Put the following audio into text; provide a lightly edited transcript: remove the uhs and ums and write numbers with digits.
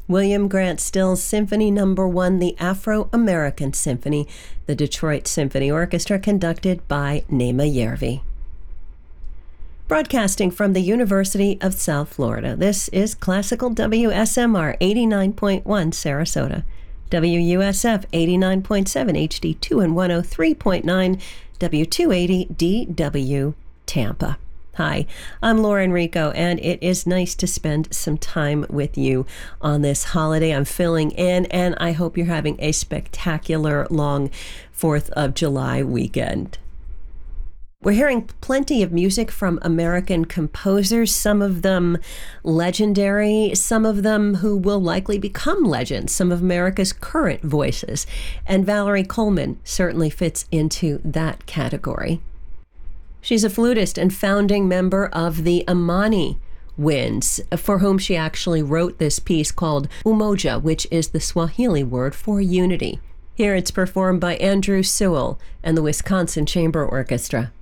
William Grant Still's Symphony No. 1, the Afro-American Symphony, the Detroit Symphony Orchestra, conducted by Naima Yervi. Broadcasting from the University of South Florida, this is Classical WSMR 89.1 Sarasota, WUSF 89.7 HD2 and 103.9 W280 DW Tampa. Hi, I'm Laura Enrico, and it is nice to spend some time with you on this holiday. I'm filling in, and I hope you're having a spectacular long 4th of July weekend. We're hearing plenty of music from American composers, some of them legendary, some of them who will likely become legends, some of America's current voices. And Valerie Coleman certainly fits into that category. She's a flutist and founding member of the Amani Winds, for whom she actually wrote this piece called Umoja, which is the Swahili word for unity. Here it's performed by Andrew Sewell and the Wisconsin Chamber Orchestra.